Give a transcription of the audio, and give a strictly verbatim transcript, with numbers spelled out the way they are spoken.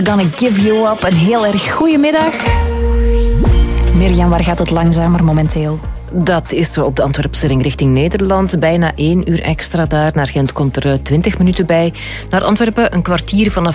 Gonna give you up. Een heel erg goede middag. Mirjam, waar gaat het langzamer momenteel? Dat is op de Antwerpse ring richting Nederland. Bijna één uur extra daar. Naar Gent komt er twintig minuten bij. Naar Antwerpen een kwartier vanaf